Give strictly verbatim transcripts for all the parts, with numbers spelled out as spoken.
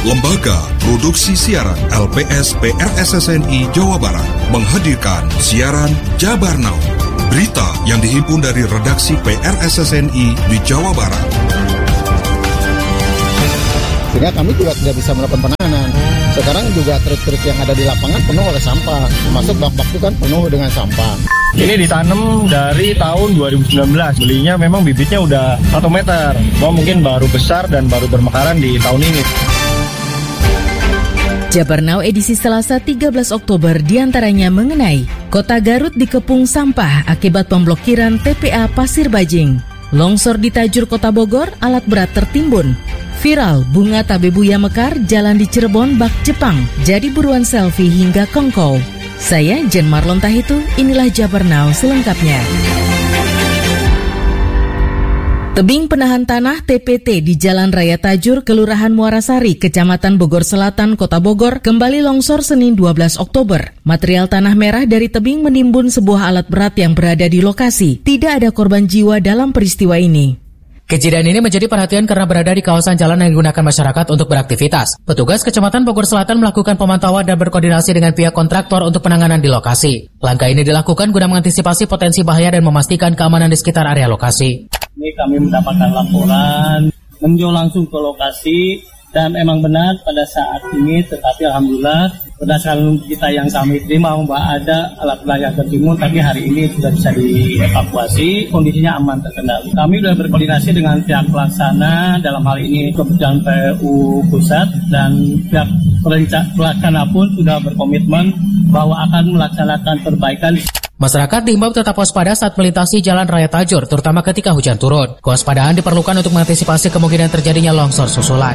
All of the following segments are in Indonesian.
Lembaga Produksi Siaran L P S P R S S N I Jawa Barat menghadirkan siaran Jabar Now, berita yang dihimpun dari redaksi P R S S N I di Jawa Barat. Sehingga kami juga tidak bisa melakukan penanganan. Sekarang juga truk-truk yang ada di lapangan penuh oleh sampah, termasuk bak-bak itu kan penuh dengan sampah. Ini ditanam dari tahun dua ribu sembilan belas, belinya memang bibitnya udah satu meter, oh, mungkin baru besar dan baru bermekaran di tahun ini. Jabar Now edisi Selasa tiga belas Oktober diantaranya mengenai Kota Garut dikepung sampah akibat pemblokiran T P A Pasir Bajing. Longsor di Tajur Kota Bogor, alat berat tertimbun. Viral, bunga tabebuya mekar, jalan di Cirebon bak Jepang, jadi buruan selfie hingga kongkow. Saya Jen Marlon Tahitu, inilah Jabar Now selengkapnya. Tebing penahan tanah T P T di Jalan Raya Tajur, Kelurahan Muarasari, Kecamatan Bogor Selatan, Kota Bogor, kembali longsor Senin dua belas Oktober. Material tanah merah dari tebing menimbun sebuah alat berat yang berada di lokasi. Tidak ada korban jiwa dalam peristiwa ini. Kejadian ini menjadi perhatian karena berada di kawasan jalan yang digunakan masyarakat untuk beraktivitas. Petugas Kecamatan Bogor Selatan melakukan pemantauan dan berkoordinasi dengan pihak kontraktor untuk penanganan di lokasi. Langkah ini dilakukan guna mengantisipasi potensi bahaya dan memastikan keamanan di sekitar area lokasi. Ini kami mendapatkan laporan, meninjau langsung ke lokasi, dan memang benar pada saat ini, tetapi alhamdulillah berdasarkan kita yang kami terima bahwa ada alat berat yang tertimbun, tapi hari ini sudah bisa dievakuasi, kondisinya aman terkendali. Kami sudah berkoordinasi dengan pihak pelaksana, dalam hal ini Kementerian P U Pusat, dan pihak pelaksana pun sudah berkomitmen bahwa akan melaksanakan perbaikan. Masyarakat diimbau tetap waspada saat melintasi Jalan Raya Tajur, terutama ketika hujan turun. Kewaspadaan diperlukan untuk mengantisipasi kemungkinan terjadinya longsor susulan.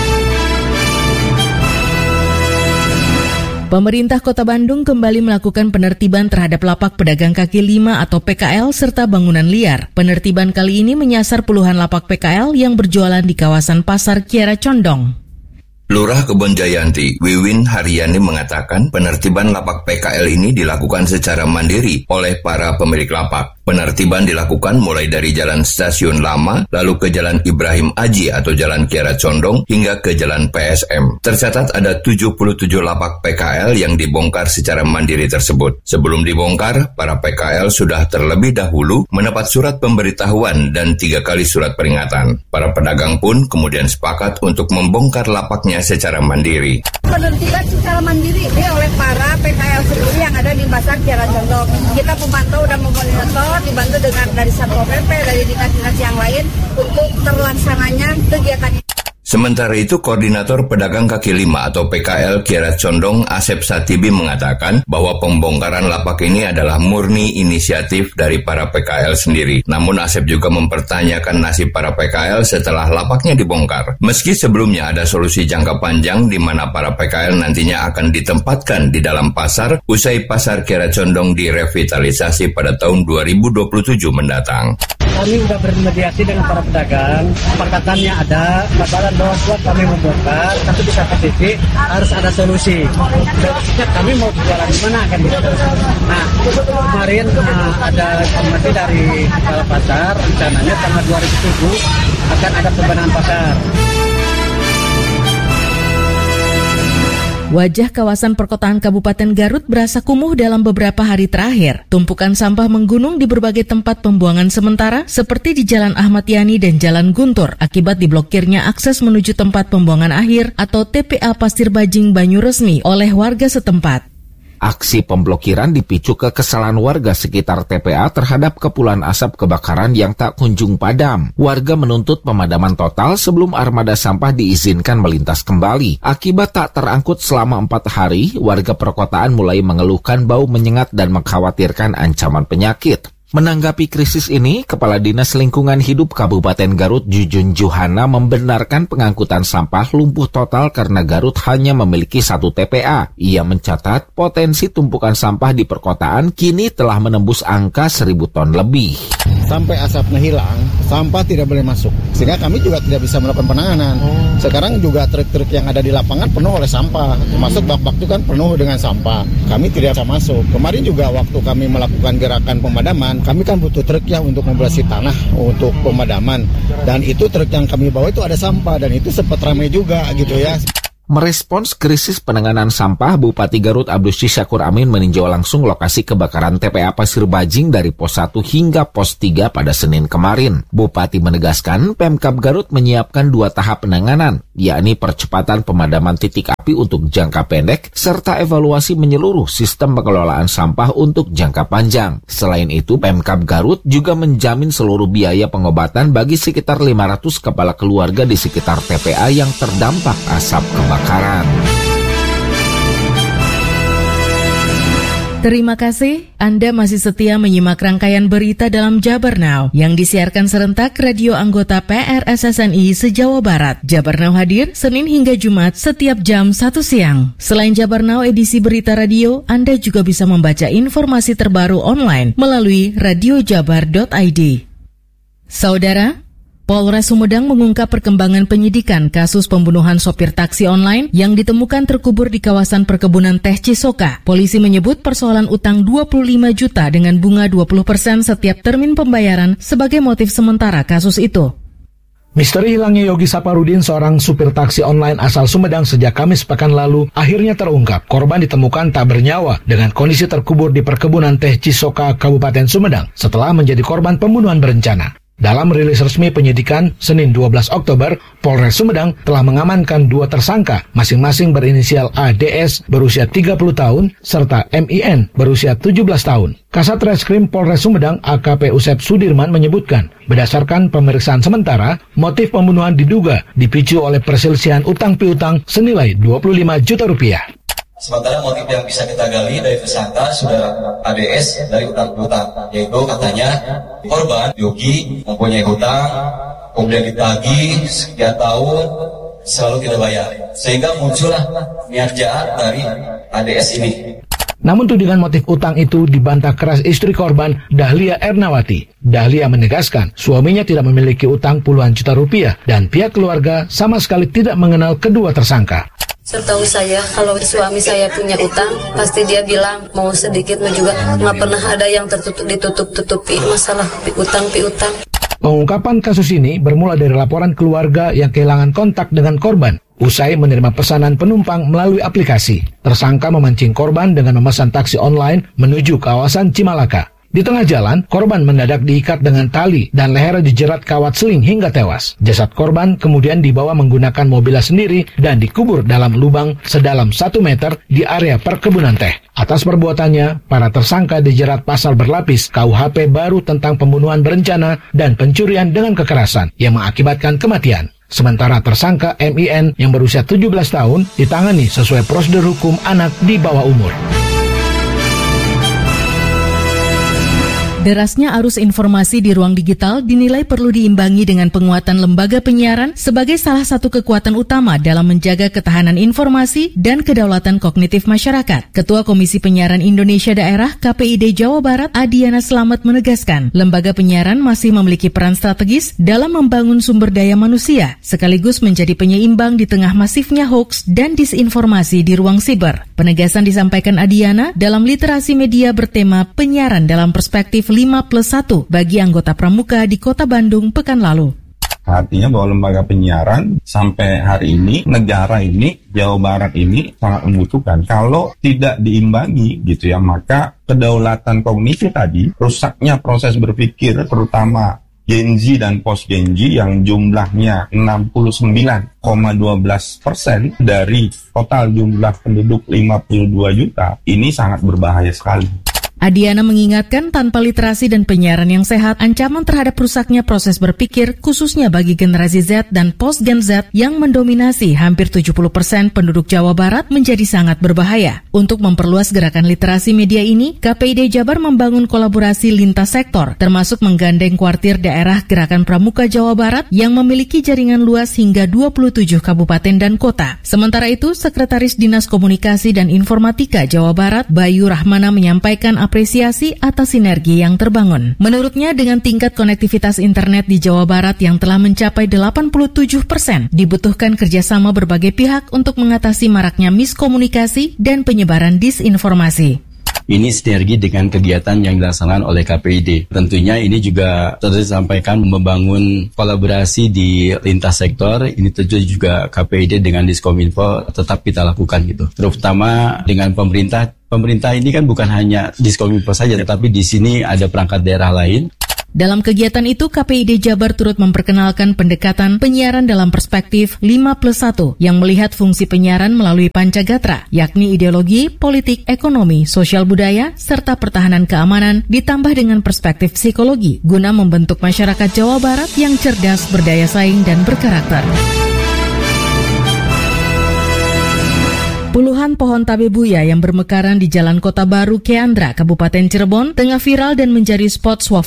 Pemerintah Kota Bandung kembali melakukan penertiban terhadap lapak pedagang kaki lima atau P K L serta bangunan liar. Penertiban kali ini menyasar puluhan lapak P K L yang berjualan di kawasan Pasar Kiara Condong. Lurah Kebon Jayanti, Wiwin Haryani mengatakan penertiban lapak P K L ini dilakukan secara mandiri oleh para pemilik lapak. Penertiban dilakukan mulai dari Jalan Stasiun Lama, lalu ke Jalan Ibrahim Aji atau Jalan Kiara Condong, hingga ke Jalan P S M. Tercatat ada tujuh puluh tujuh lapak P K L yang dibongkar secara mandiri tersebut. Sebelum dibongkar, para P K L sudah terlebih dahulu mendapat surat pemberitahuan dan tiga kali surat peringatan. Para pedagang pun kemudian sepakat untuk membongkar lapaknya secara mandiri. Penertiban secara mandiri ini oleh para P K L sendiri yang ada di Pasar Kiara Condong. Kita memantau dan memonitor, dibantu dengan dari Satpol P P, dari dinas-dinas yang lain untuk terlaksananya kegiatan. Sementara itu, Koordinator Pedagang Kaki Lima atau P K L Kiara Condong, Asep Satibi mengatakan bahwa pembongkaran lapak ini adalah murni inisiatif dari para P K L sendiri. Namun Asep juga mempertanyakan nasib para P K L setelah lapaknya dibongkar. Meski sebelumnya ada solusi jangka panjang di mana para P K L nantinya akan ditempatkan di dalam pasar, usai Pasar Kiara Condong direvitalisasi pada tahun dua ribu dua puluh tujuh mendatang. Kami sudah bermediasi dengan para pedagang, kesepakatannya ada, kesepakatan bahwa kuat kami membongkar, tapi di satu sisi harus ada solusi. Solusinya kami mau jualan di mana kan gitu. Nah, kemarin uh, ada informasi dari kepala pasar, rencananya tanggal dua ribu tujuh akan ada pembenahan pasar. Wajah kawasan perkotaan Kabupaten Garut berasa kumuh dalam beberapa hari terakhir. Tumpukan sampah menggunung di berbagai tempat pembuangan sementara seperti di Jalan Ahmad Yani dan Jalan Guntur akibat diblokirnya akses menuju tempat pembuangan akhir atau T P A Pasir Bajing Banyuresmi oleh warga setempat. Aksi pemblokiran dipicu kekesalan warga sekitar T P A terhadap kepulan asap kebakaran yang tak kunjung padam. Warga menuntut pemadaman total sebelum armada sampah diizinkan melintas kembali. Akibat tak terangkut selama empat hari, warga perkotaan mulai mengeluhkan bau menyengat dan mengkhawatirkan ancaman penyakit. Menanggapi krisis ini, Kepala Dinas Lingkungan Hidup Kabupaten Garut Jujun Juhana membenarkan pengangkutan sampah lumpuh total karena Garut hanya memiliki satu T P A. Ia mencatat potensi tumpukan sampah di perkotaan kini telah menembus angka seribu ton lebih. Sampai asapnya hilang, sampah tidak boleh masuk. Sehingga kami juga tidak bisa melakukan penanganan. Sekarang juga truk-truk yang ada di lapangan penuh oleh sampah. Termasuk bak-bak itu kan penuh dengan sampah. Kami tidak bisa masuk. Kemarin juga waktu kami melakukan gerakan pemadaman, kami kan butuh truk ya untuk membersih tanah untuk pemadaman. Dan itu truk yang kami bawa itu ada sampah dan itu sempat ramai juga gitu ya. Merespons krisis penanganan sampah, Bupati Garut Abdus Syakur Amin meninjau langsung lokasi kebakaran T P A Pasir Bajing dari pos satu hingga pos tiga pada Senin kemarin. Bupati menegaskan Pemkab Garut menyiapkan dua tahap penanganan, yakni percepatan pemadaman titik api untuk jangka pendek, serta evaluasi menyeluruh sistem pengelolaan sampah untuk jangka panjang. Selain itu, Pemkab Garut juga menjamin seluruh biaya pengobatan bagi sekitar lima ratus kepala keluarga di sekitar T P A yang terdampak asap kebakaran. Kebakaran. Terima kasih, Anda masih setia menyimak rangkaian berita dalam Jabar Now yang disiarkan serentak radio anggota P R S S N I se-Jawa Barat. Jabar Now hadir Senin hingga Jumat setiap jam satu siang. Selain Jabar Now edisi berita radio, Anda juga bisa membaca informasi terbaru online melalui radiojabar dot i d. Saudara, Polres Sumedang mengungkap perkembangan penyidikan kasus pembunuhan sopir taksi online yang ditemukan terkubur di kawasan perkebunan teh Cisoka. Polisi menyebut persoalan utang dua puluh lima juta dengan bunga dua puluh persen setiap termin pembayaran sebagai motif sementara kasus itu. Misteri hilangnya Yogi Saparudin, seorang supir taksi online asal Sumedang sejak Kamis pekan lalu, akhirnya terungkap. Korban ditemukan tak bernyawa dengan kondisi terkubur di perkebunan teh Cisoka, Kabupaten Sumedang, setelah menjadi korban pembunuhan berencana. Dalam rilis resmi penyidikan Senin dua belas Oktober, Polres Sumedang telah mengamankan dua tersangka, masing-masing berinisial A D S berusia tiga puluh tahun, serta M I N berusia tujuh belas tahun. Kasat Reskrim Polres Sumedang A K P Usep Sudirman menyebutkan, berdasarkan pemeriksaan sementara, motif pembunuhan diduga dipicu oleh perselisihan utang piutang senilai dua puluh lima juta rupiah. Sementara motif yang bisa kita gali dari tersangka sudah A D S dari utang piutang, yaitu katanya korban Yogi mempunyai hutang, kemudian ditagih sekian tahun selalu tidak bayar, sehingga muncullah niat jahat dari A D S ini. Namun tudingan motif utang itu dibantah keras istri korban, Dahlia Ernawati. Dahlia menegaskan suaminya tidak memiliki utang puluhan juta rupiah dan pihak keluarga sama sekali tidak mengenal kedua tersangka. Setahu saya, kalau suami saya punya utang, pasti dia bilang mau sedikit mau juga, nggak pernah ada yang tertutup ditutup-tutupi masalah utang piutang. Pengungkapan kasus ini bermula dari laporan keluarga yang kehilangan kontak dengan korban. Usai menerima pesanan penumpang melalui aplikasi, tersangka memancing korban dengan memesan taksi online menuju kawasan Cimalaka. Di tengah jalan, korban mendadak diikat dengan tali dan lehernya dijerat kawat seling hingga tewas. Jasad korban kemudian dibawa menggunakan mobilnya sendiri dan dikubur dalam lubang sedalam satu meter di area perkebunan teh. Atas perbuatannya, para tersangka dijerat pasal berlapis K U H P baru tentang pembunuhan berencana dan pencurian dengan kekerasan yang mengakibatkan kematian. Sementara tersangka M I N yang berusia tujuh belas tahun ditangani sesuai prosedur hukum anak di bawah umur. Derasnya arus informasi di ruang digital dinilai perlu diimbangi dengan penguatan lembaga penyiaran sebagai salah satu kekuatan utama dalam menjaga ketahanan informasi dan kedaulatan kognitif masyarakat. Ketua Komisi Penyiaran Indonesia Daerah K P I D Jawa Barat Adiana Slamet menegaskan, lembaga penyiaran masih memiliki peran strategis dalam membangun sumber daya manusia, sekaligus menjadi penyeimbang di tengah masifnya hoaks dan disinformasi di ruang siber. Penegasan disampaikan Adiana dalam literasi media bertema penyiaran dalam perspektif lima plus satu bagi anggota pramuka di Kota Bandung pekan lalu. Artinya bahwa lembaga penyiaran sampai hari ini, negara ini, Jawa Barat ini sangat membutuhkan. Kalau tidak diimbangi gitu ya, maka kedaulatan kognisi tadi, rusaknya proses berpikir terutama Gen Z dan post Gen Z yang jumlahnya enam puluh sembilan koma satu dua persen dari total jumlah penduduk lima puluh dua juta, ini sangat berbahaya sekali. Adiana mengingatkan tanpa literasi dan penyiaran yang sehat, ancaman terhadap rusaknya proses berpikir khususnya bagi generasi Z dan post-Gen Z yang mendominasi hampir tujuh puluh persen penduduk Jawa Barat menjadi sangat berbahaya. Untuk memperluas gerakan literasi media ini, K P I D Jabar membangun kolaborasi lintas sektor, termasuk menggandeng kuartir daerah Gerakan Pramuka Jawa Barat yang memiliki jaringan luas hingga dua puluh tujuh kabupaten dan kota. Sementara itu, Sekretaris Dinas Komunikasi dan Informatika Jawa Barat, Bayu Rahmana menyampaikan apresiasi atas sinergi yang terbangun. Menurutnya, dengan tingkat konektivitas internet di Jawa Barat yang telah mencapai delapan puluh tujuh persen, dibutuhkan kerjasama berbagai pihak untuk mengatasi maraknya miskomunikasi dan penyebaran disinformasi. Ini sinergi dengan kegiatan yang dilaksanakan oleh K P I D. Tentunya ini juga tadi disampaikan membangun kolaborasi di lintas sektor. Ini tentu juga K P I D dengan Diskominfo tetap kita lakukan gitu. Terutama dengan pemerintah. Pemerintah ini kan bukan hanya Diskominfo saja, tetapi di sini ada perangkat daerah lain. Dalam kegiatan itu, K P I D Jabar turut memperkenalkan pendekatan penyiaran dalam perspektif lima plus satu yang melihat fungsi penyiaran melalui pancagatra, yakni ideologi, politik, ekonomi, sosial budaya, serta pertahanan keamanan, ditambah dengan perspektif psikologi, guna membentuk masyarakat Jawa Barat yang cerdas, berdaya saing, dan berkarakter. Puluhan pohon tabebuya yang bermekaran di Jalan Kota Baru, Keandra, Kabupaten Cirebon, tengah viral dan menjadi spot swafoto